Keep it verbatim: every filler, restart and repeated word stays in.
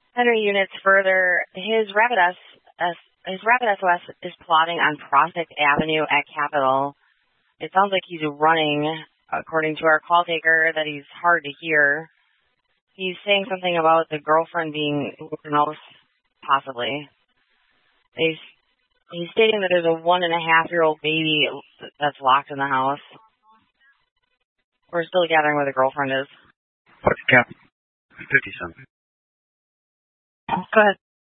Henry units further, his Rapid S, S his Rapid S O S is plotting on Prospect Avenue at Capitol. It sounds like he's running, according to our call taker, that he's hard to hear. He's saying something about the girlfriend being in the house, possibly. He's, he's stating that there's a one and a half year old baby that's locked in the house. We're still gathering where the girlfriend is. What's Cap? fifty something. Go ahead.